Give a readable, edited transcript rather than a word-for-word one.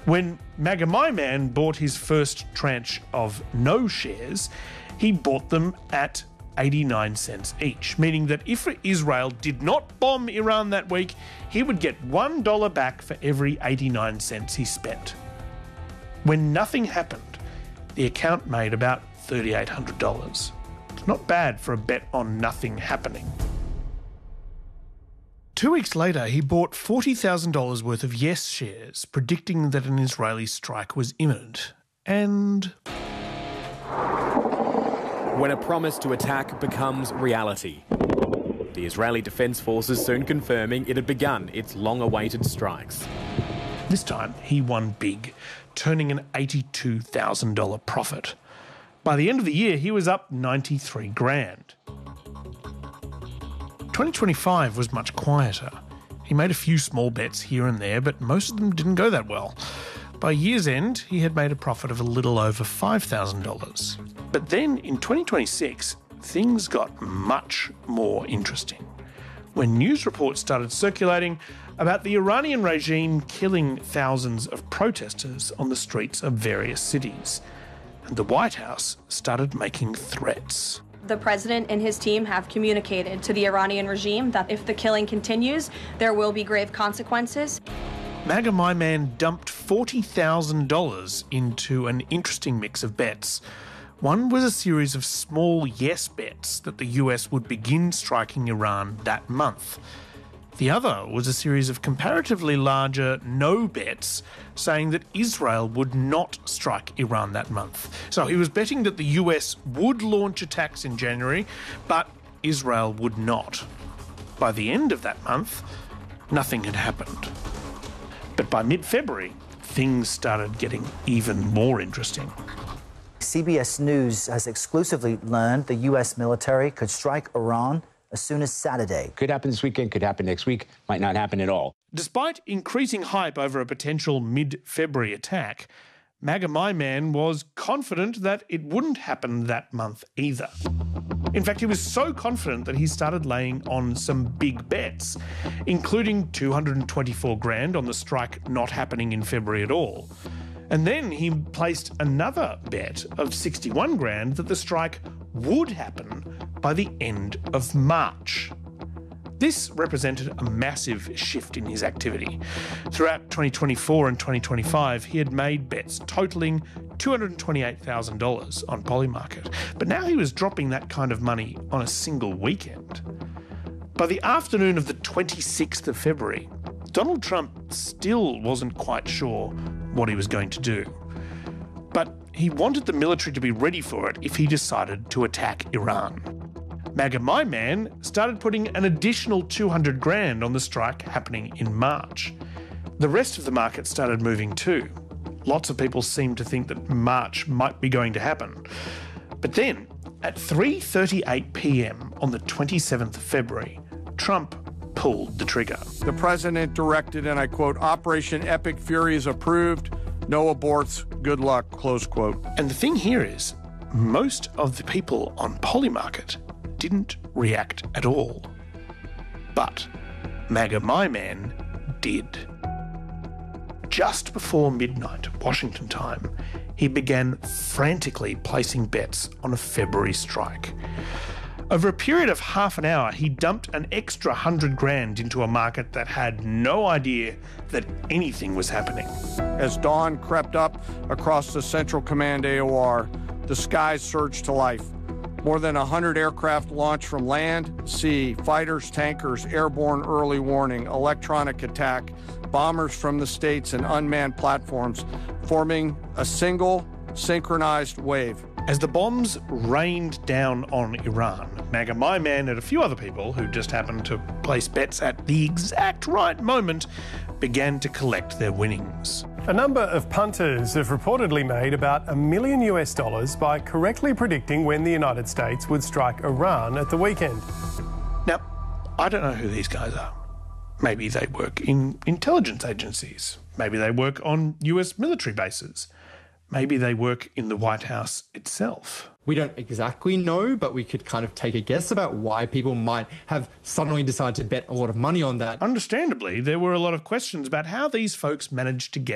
When MAGA My Man bought his first tranche of no shares, he bought them at 89 cents each, meaning that if Israel did not bomb Iran that week, he would get $1 back for every 89 cents he spent. When nothing happened, the account made about $3,800. It's not bad for a bet on nothing happening. 2 weeks later, he bought $40,000 worth of Yes shares, predicting that an Israeli strike was imminent. And when a promise to attack becomes reality. The Israeli Defense Forces soon confirming it had begun its long-awaited strikes. This time, he won big, turning an $82,000 profit. By the end of the year, he was up $93,000. 2025 was much quieter. He made a few small bets here and there, but most of them didn't go that well. By year's end, he had made a profit of a little over $5,000. But then in 2026, things got much more interesting when news reports started circulating about the Iranian regime killing thousands of protesters on the streets of various cities. And the White House started making threats. The president and his team have communicated to the Iranian regime that if the killing continues, there will be grave consequences. MAGA My Man dumped $40,000 into an interesting mix of bets. One was a series of small yes bets that the US would begin striking Iran that month. The other was a series of comparatively larger no bets saying that Israel would not strike Iran that month. So he was betting that the US would launch attacks in January, but Israel would not. By the end of that month, nothing had happened. But by mid-February, things started getting even more interesting. CBS News has exclusively learned the US military could strike Iran as soon as Saturday. Could happen this weekend, could happen next week, might not happen at all. Despite increasing hype over a potential mid-February attack, MAGA My Man was confident that it wouldn't happen that month either. In fact, he was so confident that he started laying on some big bets, including $224,000 on the strike not happening in February at all. And then he placed another bet of $61,000 that the strike would happen by the end of March. This represented a massive shift in his activity. Throughout 2024 and 2025, he had made bets totaling $228,000 on Polymarket, but now he was dropping that kind of money on a single weekend. By the afternoon of the 26th of February, Donald Trump still wasn't quite sure what he was going to do. But he wanted the military to be ready for it if he decided to attack Iran. MAGA My Man started putting an additional $200,000 on the strike happening in March. The rest of the market started moving too. Lots of people seemed to think that March might be going to happen. But then, at 3:38 p.m. on the 27th of February, Trump pulled the trigger. The president directed, and I quote, "Operation Epic Fury is approved. No aborts. Good luck," close quote. And the thing here is, most of the people on Polymarket didn't react at all. But MAGA My Man did. Just before midnight, Washington time, he began frantically placing bets on a February strike. Over a period of half an hour, he dumped an extra $100,000 into a market that had no idea that anything was happening. As dawn crept up across the Central Command AOR, the skies surged to life. More than 100 aircraft launched from land, sea, fighters, tankers, airborne early warning, electronic attack, bombers from the states and unmanned platforms, forming a single synchronized wave. As the bombs rained down on Iran, MAGA My Man and a few other people who just happened to place bets at the exact right moment began to collect their winnings. A number of punters have reportedly made about $1 million by correctly predicting when the United States would strike Iran at the weekend. Now, I don't know who these guys are. Maybe they work in intelligence agencies. Maybe they work on US military bases. Maybe they work in the White House itself. We don't exactly know, but we could kind of take a guess about why people might have suddenly decided to bet a lot of money on that. Understandably, there were a lot of questions about how these folks managed to get